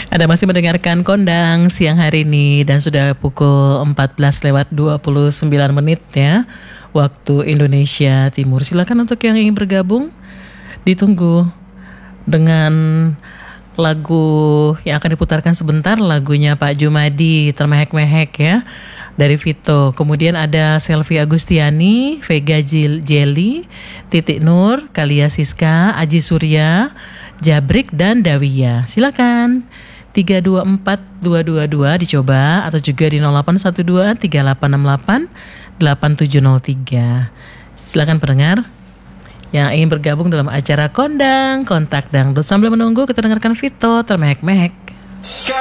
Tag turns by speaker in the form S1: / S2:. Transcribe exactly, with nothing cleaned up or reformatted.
S1: Anda masih mendengarkan Kondang siang hari ini dan sudah pukul empat belas lewat dua puluh sembilan menit ya, waktu Indonesia Timur. Silakan untuk yang ingin bergabung, ditunggu dengan lagu yang akan diputarkan sebentar, lagunya Pak Jumadi, Termehek-mehek ya, dari Vito. Kemudian ada Selvi Agustiani, Vega Jil- Jelly, Titik Nur, Kalia Siska, Aji Surya, Jabrik, dan Dawia. Silakan tiga dua empat dua dua dua dicoba, atau juga di nol delapan satu dua tiga delapan enam delapan delapan tujuh nol tiga. Silakan pendengar yang ingin bergabung dalam acara Kondang Kontak Dangdut. Sambil menunggu, kita dengarkan Vito, Termehek-mehek.